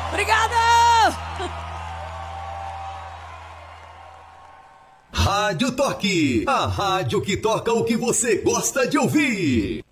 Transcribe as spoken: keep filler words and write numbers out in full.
Obrigada! Rádio Toque, a rádio que toca o que você gosta de ouvir.